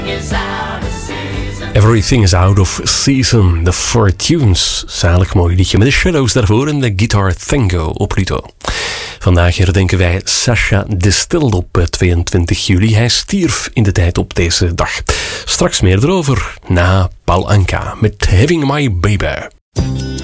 Everything is out of season. The Fortunes. Zalig mooi liedje met de Shadows daarvoor en de Guitar Tango op Pluto. Vandaag herdenken wij Sacha Distel op 22 juli. Hij stierf in de tijd op deze dag. Straks meer erover na Paul Anka met Having My Baby.